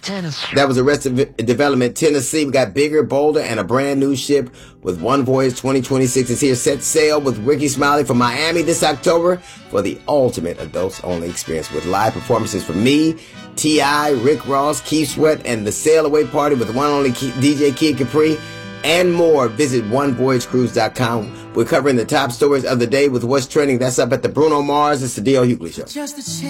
Tennessee. That was Arrested Development, Tennessee. We got bigger, bolder, and a brand new ship with One Voyage 2026 is here. Set sail with Ricky Smiley from Miami this October for the ultimate adults-only experience with live performances from me, T.I., Rick Ross, Keith Sweat, and the Sail Away Party with the one only DJ Kid Capri, and more. Visit OneVoyageCruise.com. We're covering the top stories of the day with what's trending. That's up at the Bruno Mars. It's the D.L. Hughley Show.